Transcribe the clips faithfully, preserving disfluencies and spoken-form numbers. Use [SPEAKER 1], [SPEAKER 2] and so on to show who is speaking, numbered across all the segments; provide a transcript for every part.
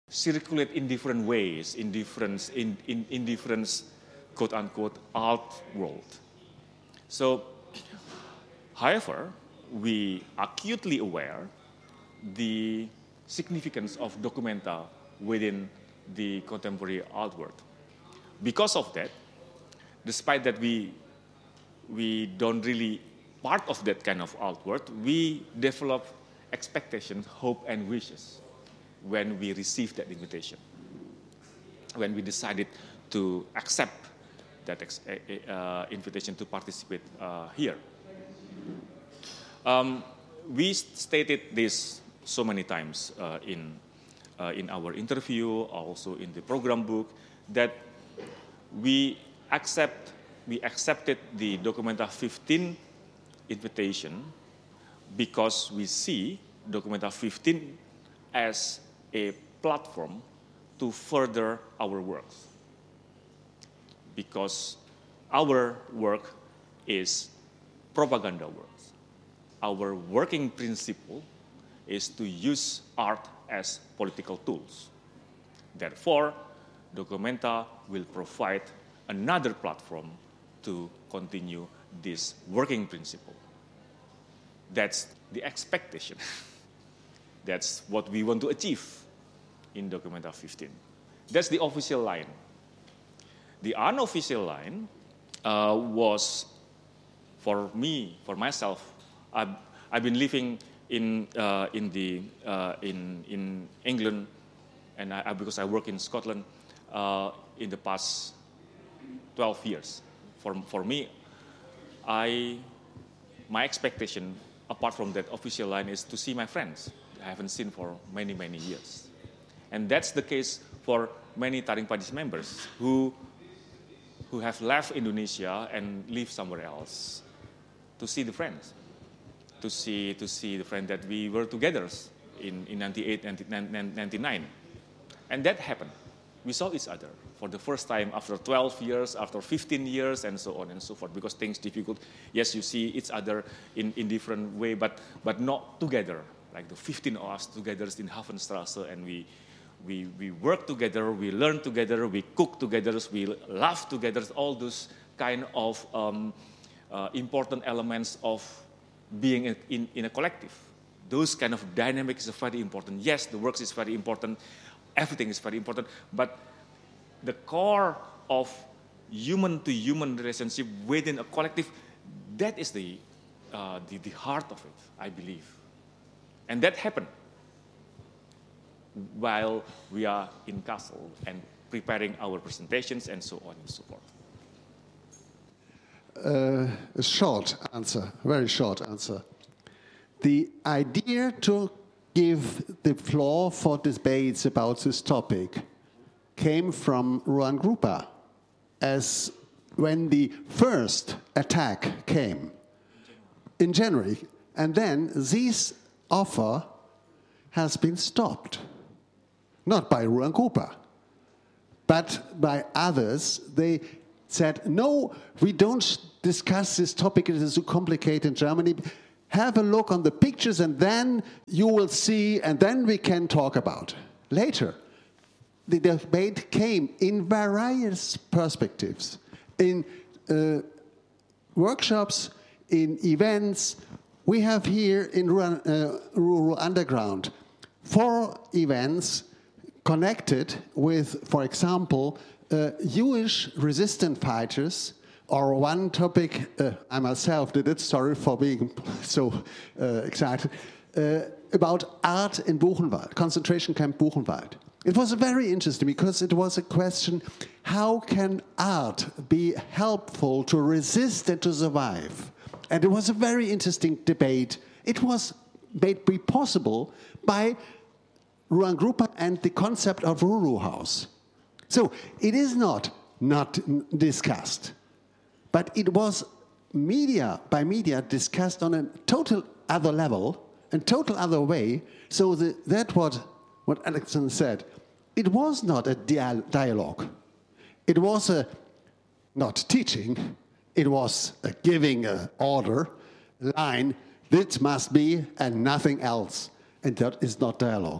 [SPEAKER 1] circulate in different ways, in different, in, in, in different quote-unquote art world. So, however, we are acutely aware the significance of documenta within the contemporary art world. Because of that, despite that we we don't really part of that kind of art world, we develop expectations, hope, and wishes when we received that invitation, when we decided to accept that ex- uh, invitation to participate uh, here. Um, we stated this so many times uh, in uh, in our interview, also in the program book, that we accept we accepted the Documenta fifteen invitation because we see Documenta fifteen as a platform to further our works. Because our work is propaganda work. Our working principle is to use art as political tools. Therefore, Documenta will provide another platform to continue this working principle. That's the expectation. That's what we want to achieve in Documenta fifteen. That's the official line. The unofficial line uh, was, for me, for myself, I've, I've been living in uh, in the uh, in in England, and I, because I work in Scotland uh, in the past twelve years. For for me, I my expectation, apart from that official line, is to see my friends I haven't seen for many many years, and that's the case for many Taring Padis members who who have left Indonesia and live somewhere else to see the friends. To see to see the friend that we were together in, in ninety-eight, ninety-nine. And that happened. We saw each other for the first time after twelve years, after fifteen years, and so on and so forth, because things difficult. Yes, you see each other in, in different way, but but not together. Like the fifteen of us together in Hafenstrasse, and we we we work together, we learn together, we cook together, we laugh together, all those kind of um, uh, important elements of being in, in, in a collective. Those kind of dynamics are very important. Yes, the works is very important. Everything is very important. But the core of human-to-human relationship within a collective, that is the, uh, the, the heart of it, I believe. And that happened while we are in Kassel and preparing our presentations and so on and so forth.
[SPEAKER 2] Uh, a short answer, very short answer. The idea to give the floor for debates about this topic came from Ruan Grupa, as when the first attack came in January, and then this offer has been stopped, not by Ruan Grupa, but by others. They said, no, we don't discuss this topic, it is too complicated in Germany. Have a look on the pictures and then you will see, and then we can talk about it. Later, the debate came in various perspectives, in uh, workshops, in events. We have here in Rural, uh, Rural Underground four events connected with, for example, Uh, Jewish resistance fighters, or one topic, uh, I myself did it, sorry for being so uh, excited, uh, about art in Buchenwald, concentration camp Buchenwald. It was very interesting because it was a question, how can art be helpful to resist and to survive? And it was a very interesting debate. It was made possible by Ruan Grupa and the concept of Ruru House. So it is not not discussed, but it was media by media discussed on a total other level and total other way. So the, that what what Alexander said, it was not a dia- dialogue. It was a not teaching. It was a giving an order, line. This must be and nothing else, and that is not dialogue.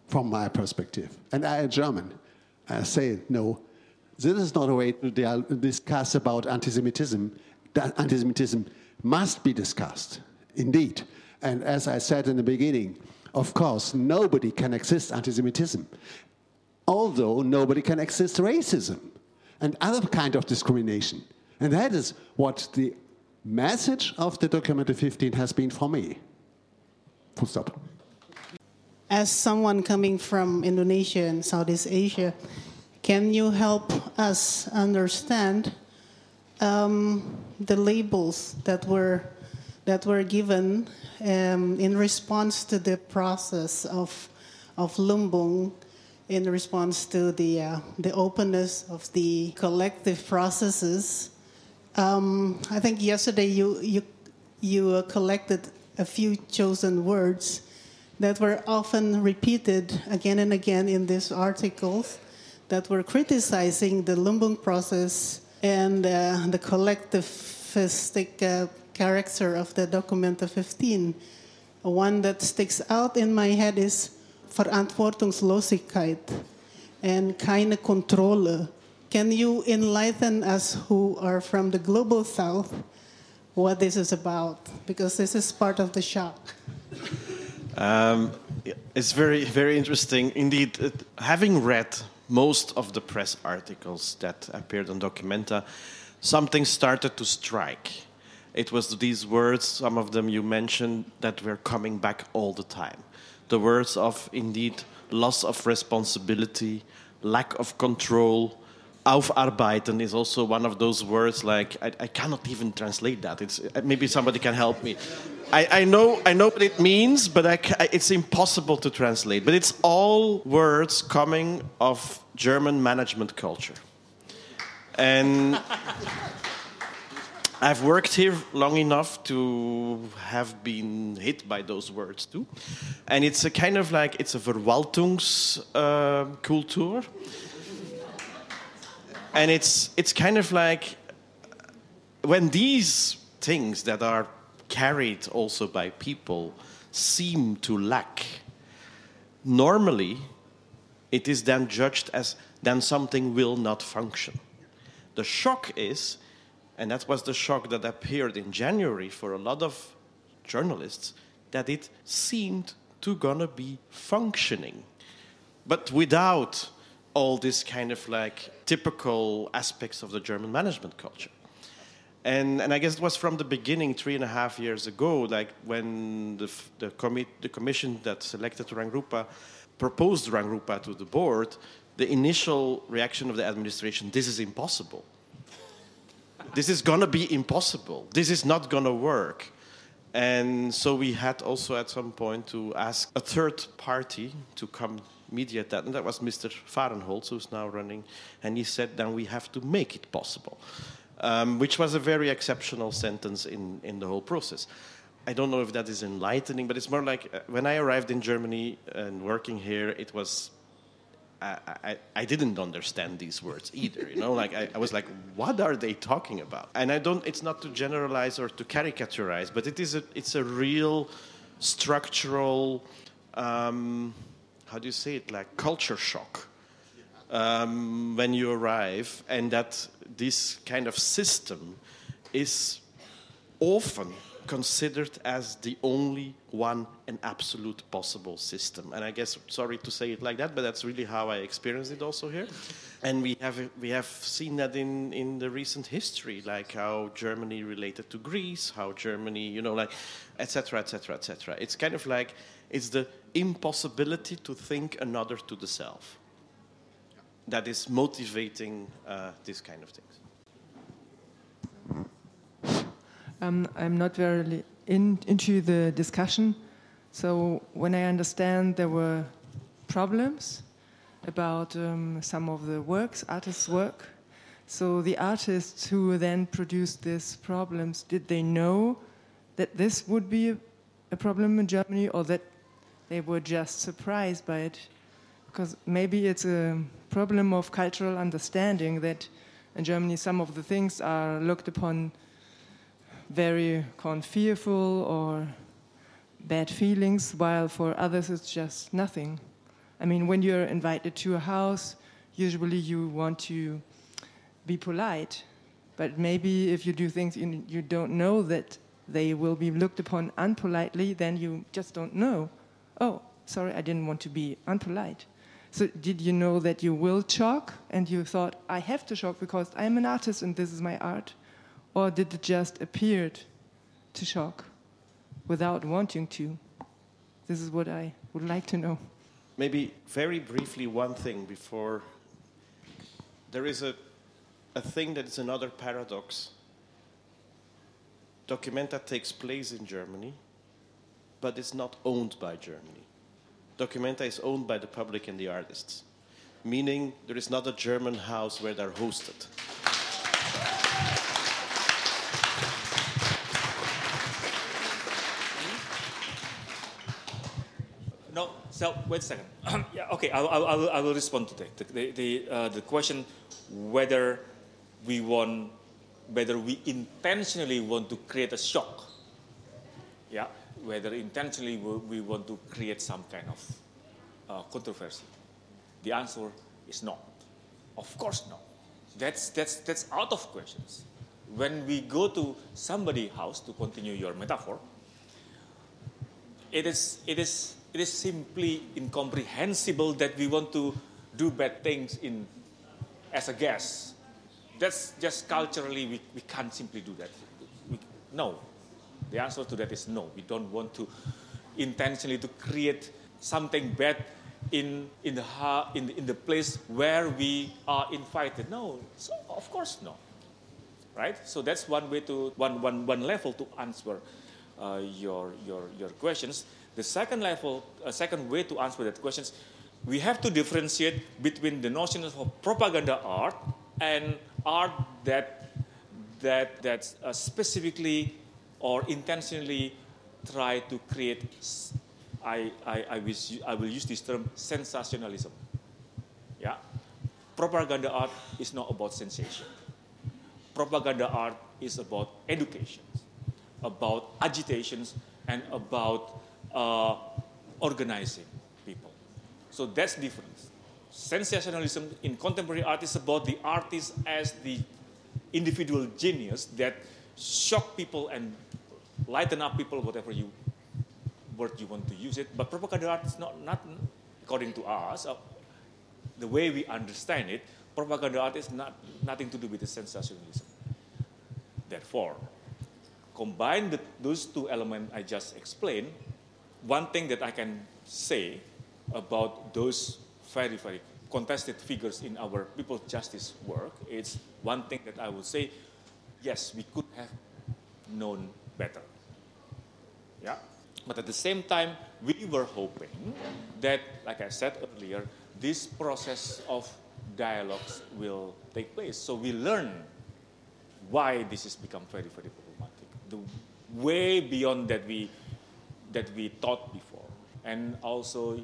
[SPEAKER 2] from my perspective. And I, a German, I say no. This is not a way to discuss about anti-Semitism. That anti-Semitism must be discussed, indeed. And as I said in the beginning, of course, nobody can exist anti-Semitism, although nobody can exist racism and other kind of discrimination. And that is what the message of the document fifteen has been for me. Full stop.
[SPEAKER 3] As someone coming from Indonesia and Southeast Asia, can you help us understand um, the labels that were that were given um, in response to the process of of Lumbung, in response to the uh, the openness of the collective processes? Um, I think yesterday you you you uh, collected a few chosen words that were often repeated again and again in these articles that were criticizing the Lumbung process and uh, the collectivistic uh, character of the Documenta fifteen. One that sticks out in my head is Verantwortungslosigkeit and keine Kontrolle. Can you enlighten us who are from the global south what this is about? Because this is part of the shock.
[SPEAKER 4] Um, it's very, very interesting. Indeed, it, having read most of the press articles that appeared on Documenta, something started to strike. It was these words, some of them you mentioned, that were coming back all the time. The words of, indeed, loss of responsibility, lack of control. Aufarbeiten is also one of those words, like, I, I cannot even translate that. It's, maybe somebody can help me. I, I know I know what it means, but I ca- it's impossible to translate. But it's all words coming of German management culture. And I've worked here long enough to have been hit by those words too. And it's a kind of like, it's a Verwaltungskultur. Uh, and it's it's kind of like, when these things that are carried also by people seem to lack, normally it is then judged as then something will not function. The shock is, and that was the shock that appeared in January for a lot of journalists, that it seemed to gonna be functioning, but without all this kind of like typical aspects of the German management culture. And, and I guess it was from the beginning, three and a half years ago, like when the, the, commi- the commission that selected Rangrupa proposed Rangrupa to the board, the initial reaction of the administration, this is impossible. This is going to be impossible. This is not going to work. And so we had also at some point to ask a third party to come mediate that. And that was Mister Fahrenholz, who's now running. And he said, then we have to make it possible. Um, which was a very exceptional sentence in, in the whole process. I don't know if that is enlightening, but it's more like uh, when I arrived in Germany and working here, it was, I, I, I didn't understand these words either, you know, like I, I was like, what are they talking about? And I don't, it's not to generalize or to caricaturize, but it is a, it's a real structural, um, how do you say it, like culture shock. Um, when you arrive, and that this kind of system is often considered as the only one and absolute possible system. And I guess, sorry to say it like that, but that's really how I experienced it also here. And we have we have seen that in, in the recent history, like how Germany related to Greece, how Germany, you know, like, et cetera, et cetera, et cetera. It's kind of like, it's the impossibility to think another to the self that is motivating uh, this kind of things.
[SPEAKER 5] Um, I'm not very in, into the discussion, so when I understand there were problems about um, some of the works, artists' work, so the artists who then produced these problems, did they know that this would be a, a problem in Germany, or that they were just surprised by it? Because maybe it's a problem of cultural understanding that in Germany some of the things are looked upon very kind of fearful or bad feelings, while for others it's just nothing. I mean, when you're invited to a house, usually you want to be polite. But maybe if you do things you, you don't know that they will be looked upon unpolitely, then you just don't know. Oh, sorry, I didn't want to be unpolite. So did you know that you will shock, and you thought, I have to shock because I'm an artist and this is my art? Or did it just appear to shock without wanting to? This is what I would like to know.
[SPEAKER 4] Maybe very briefly one thing before. There is a, a thing that is another paradox. Documenta takes place in Germany, but it's not owned by Germany. Documenta is owned by the public and the artists, meaning there is not a German house where they're hosted.
[SPEAKER 1] No, so wait a second. yeah, okay, I, I, I, will, I will respond to that. The, the, the, uh, the question whether we want, whether we intentionally want to create a shock, yeah, whether intentionally we, we want to create some kind of uh, controversy. The answer is no. Of course not. That's, that's, that's out of questions. When we go to somebody's house, to continue your metaphor, it is, it is, it is simply incomprehensible that we want to do bad things in, as a guest. That's just culturally, we, we can't simply do that. We, no. The answer to that is no. We don't want to intentionally to create something bad in, in, the, in, the, in the place where we are invited. No, so of course no. Right? So that's one way to, one, one, one level to answer uh, your, your, your questions. The second level, uh, second way to answer that questions, we have to differentiate between the notions of propaganda art and art that, that, that's uh, specifically or intentionally try to create, I, I, I, will, I will use this term, sensationalism. Yeah? Propaganda art is not about sensation. Propaganda art is about education, about agitations, and about uh, organizing people. So that's different. Sensationalism in contemporary art is about the artist as the individual genius that shock people and lighten up people, whatever you word you want to use it. But propaganda art is not, not according to us, uh, the way we understand it, propaganda art is not, nothing to do with the sensationalism. Therefore, combine the, those two elements I just explained, one thing that I can say about those very, very contested figures in our people's justice work is one thing that I would say, yes, we could have known better. Yeah? But at the same time, we were hoping that, like I said earlier, this process of dialogues will take place. So we learn why this has become very, very problematic. The way beyond that we, that we thought before. And also,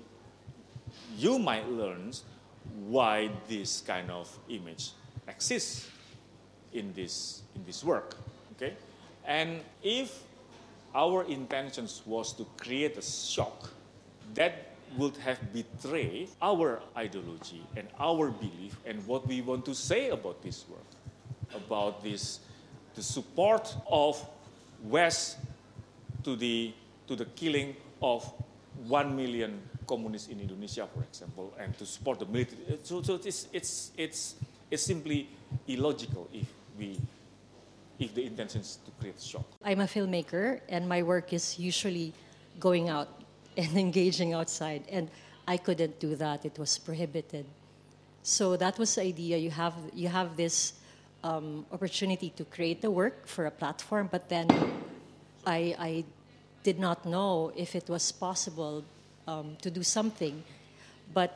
[SPEAKER 1] you might learn why this kind of image exists in this, in this work. Okay? And if our intentions was to create a shock, that would have betrayed our ideology and our belief and what we want to say about this work, about this, the support of West to the, to the killing of one million communists in Indonesia, for example, and to support the military. So, so it's, it's, it's, it's simply illogical if we if the intention is to create shock.
[SPEAKER 6] I'm a filmmaker, and my work is usually going out and engaging outside, and I couldn't do that. It was prohibited. So that was the idea. You have, you have this um, opportunity to create the work for a platform, but then I, I did not know if it was possible um, to do something. But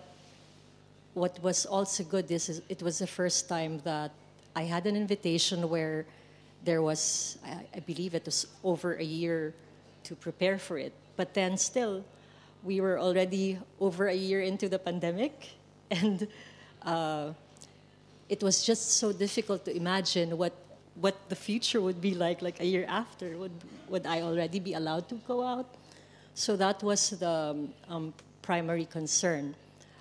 [SPEAKER 6] what was also good is, is it was the first time that I had an invitation where there was, I, I believe it was over a year to prepare for it. But then still, we were already over a year into the pandemic, and uh, it was just so difficult to imagine what, what the future would be like, like a year after. Would, would I already be allowed to go out? So that was the um, primary concern.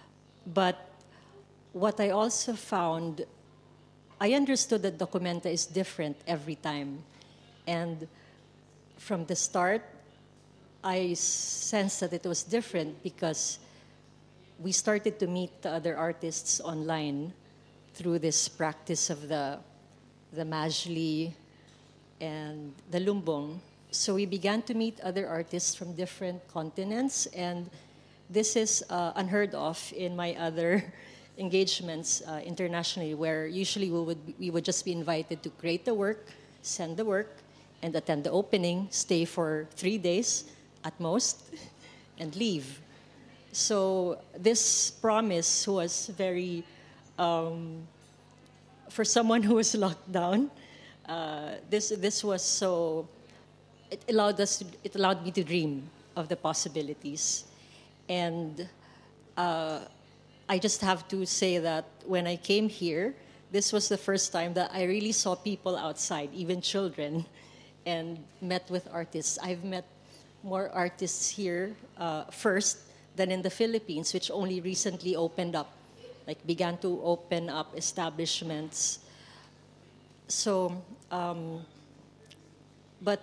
[SPEAKER 6] But what I also found, I understood that Documenta is different every time. And from the start, I sensed that it was different because we started to meet the other artists online through this practice of the, the Majli and the Lumbong. So we began to meet other artists from different continents, and this is uh, unheard of in my other engagements uh, internationally, where usually we would, we would just be invited to create the work, send the work, and attend the opening, stay for three days at most, and leave. So this promise was very, um, for someone who was locked down, uh, this this was so. It allowed us. To, it allowed me to dream of the possibilities, and uh, I just have to say that when I came here, this was the first time that I really saw people outside, even children, and met with artists. I've met more artists here uh, first than in the Philippines, which only recently opened up, like began to open up establishments. So, um, but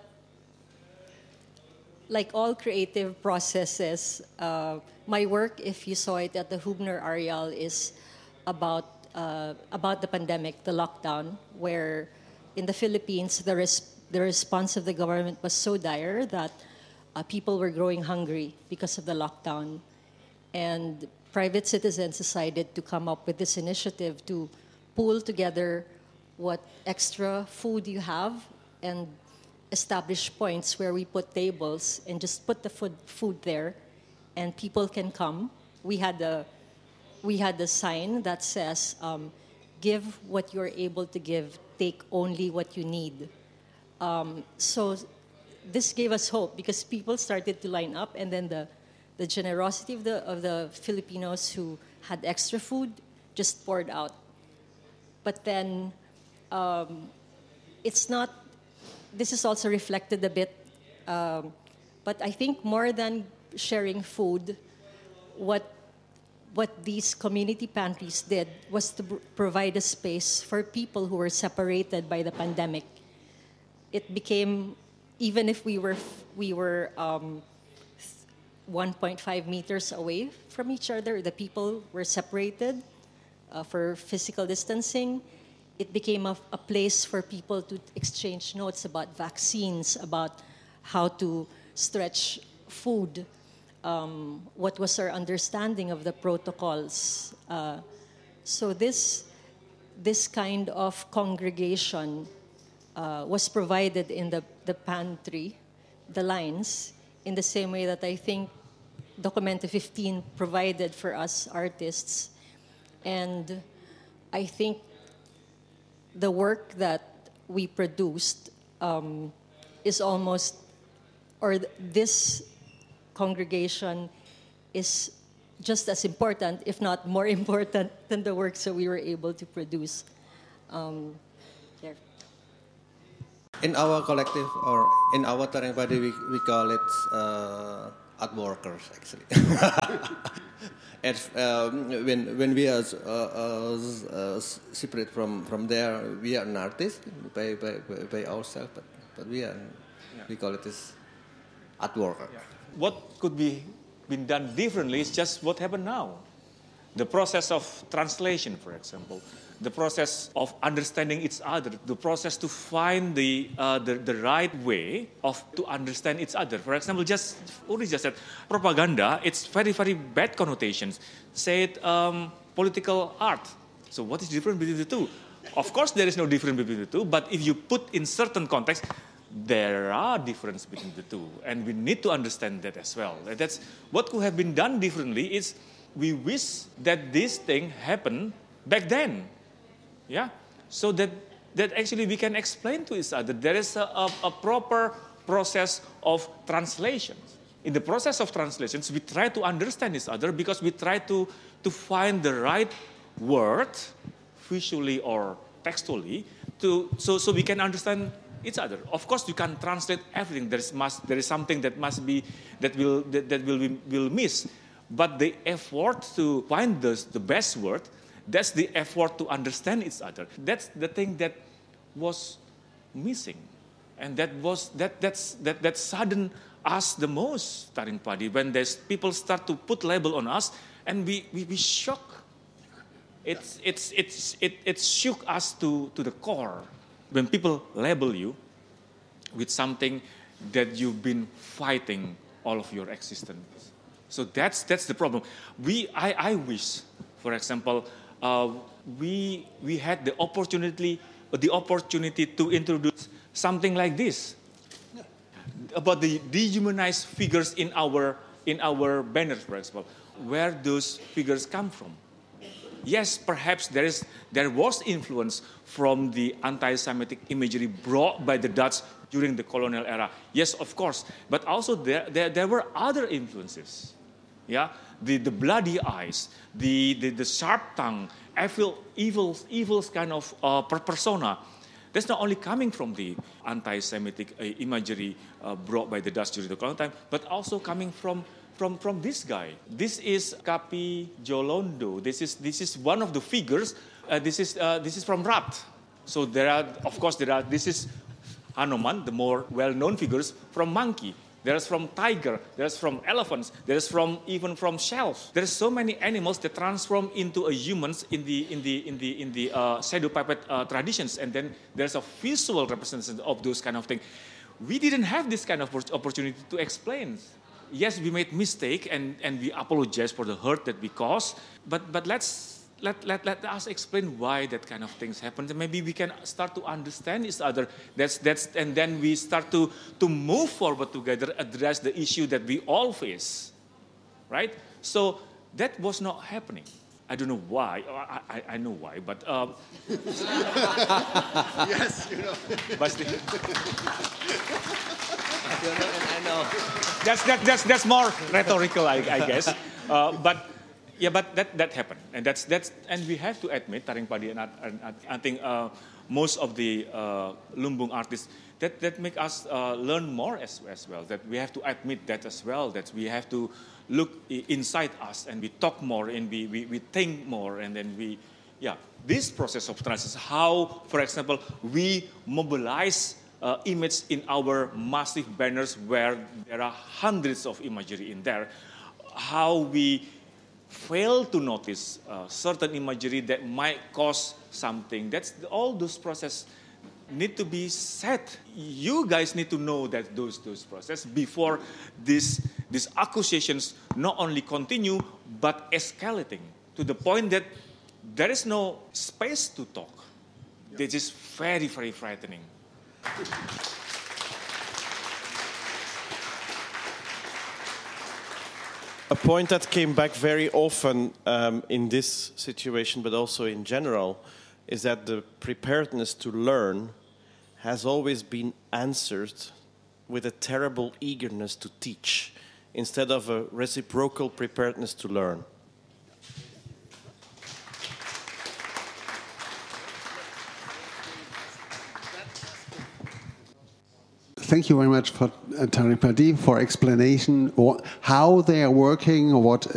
[SPEAKER 6] like all creative processes, uh, my work, if you saw it at the Hubner Areal, is about uh, about the pandemic, the lockdown, where in the Philippines the res- the response of the government was so dire that uh, people were growing hungry because of the lockdown, and private citizens decided to come up with this initiative to pool together what extra food you have and establish points where we put tables and just put the food food there, and people can come. We had a we had a sign that says, um, "Give what you're able to give. Take only what you need." Um, so this gave us hope because people started to line up, and then the the generosity of the of the Filipinos who had extra food just poured out. But then um, it's not. This is also reflected a bit, um, but I think more than sharing food, what what these community pantries did was to b- provide a space for people who were separated by the pandemic. It became, even if we were we were um, one point five meters away from each other, the people were separated uh, for physical distancing. It became a, a place for people to exchange notes about vaccines, about how to stretch food, um, what was our understanding of the protocols. Uh, so this, this kind of congregation uh, was provided in the, the pantry, the lines, in the same way that I think Documenta fifteen provided for us artists. And I think the work that we produced um, is almost, or th- this congregation is just as important, if not more important, than the works that we were able to produce. Um, there.
[SPEAKER 7] In our collective, or in our Taring body, we, we call it uh, art workers, actually. And um, when when we are uh, uh, uh, separate from, from there, we are an artist by by, by ourselves, but, but we are yeah. we call it as art worker.
[SPEAKER 1] Yeah. What could be been done differently is just what happened now. The process of translation, for example, the process of understanding each other, the process to find the uh, the, the right way of to understand each other. For example, just Uri just said propaganda. It's very very bad connotations. Say it um, political art. So what is different between the two? Of course, there is no difference between the two. But if you put in certain context, there are differences between the two, and we need to understand that as well. That's what could have been done differently. Is we wish that this thing happened back then, yeah, so that that actually we can explain to each other. There is a, a, a proper process of translation. In the process of translations, we try to understand each other because we try to to find the right word, visually or textually, to so so we can understand each other. Of course, you can translate everything. There is must there is something that must be that will that, that will be, will miss. But the effort to find the, the best word, that's the effort to understand each other. That's the thing that was missing. And that was that that's that that saddened us the most, Taring Padi, when there's people start to put label on us and we we, we shock. It's it's it's it it shook us to, to the core when people label you with something that you've been fighting all of your existence. So that's that's the problem. We I, I wish, for example, uh, we we had the opportunity the opportunity to introduce something like this about the dehumanized figures in our in our banners, for example, where those figures come from. Yes, perhaps there is there was influence from the anti-Semitic imagery brought by the Dutch during the colonial era. Yes, of course, but also there there, there were other influences. Yeah, the, the bloody eyes, the, the, the sharp tongue, evil, evil, evil kind of uh, persona. That's not only coming from the anti-Semitic uh, imagery uh, brought by the Dutch during the colonial time, but also coming from, from, from this guy. This is Kapi Jolondo. This is, this is one of the figures. Uh, this, is, uh, this is from Rat. So there are, of course, there are, this is Hanuman, the more well-known figures from monkey. There's from tiger, there's from elephants, there's from even from shells. There's so many animals that transform into a humans in the in the in the in the uh, shadow puppet uh, traditions, and then there's a visual representation of those kind of things. We didn't have this kind of opportunity to explain. Yes, we made mistake and, and we apologize for the hurt that we caused, but but let's let, let let us explain why that kind of things happen. And maybe we can start to understand each other. That's that's and then we start to to move forward together, address the issue that we all face, right? So that was not happening. I don't know why. I I, I know why, but um,
[SPEAKER 2] Yes, you know.
[SPEAKER 1] Basti.
[SPEAKER 7] I don't know and I know.
[SPEAKER 1] That's that, that's that's more rhetorical, I, I guess. Uh, but. Yeah, but that, that happened, and that's that's and we have to admit, Taring Padi, and I, and I think uh, most of the uh, Lumbung artists that, that make us uh, learn more as as well. That we have to admit that as well. That we have to look inside us and we talk more and we we, we think more, and then we, yeah, this process of transition. How, for example, we mobilize uh, image in our massive banners where there are hundreds of imagery in there. How we fail to notice uh, certain imagery that might cause something. That's all those processes need to be set. You guys need to know that those those processes before this these accusations not only continue but escalating to the point that there is no space to talk. This is very very frightening.
[SPEAKER 4] A point that came back very often um, in this situation, but also in general, is that the preparedness to learn has always been answered with a terrible eagerness to teach, instead of a reciprocal preparedness to learn.
[SPEAKER 2] Thank you very much for uh, Taring Padi for explanation or how they are working, or what